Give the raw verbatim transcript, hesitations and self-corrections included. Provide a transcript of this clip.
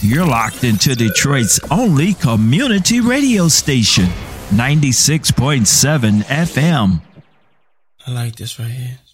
You're locked into Detroit's only community radio station, ninety-six point seven F M. I like this right here.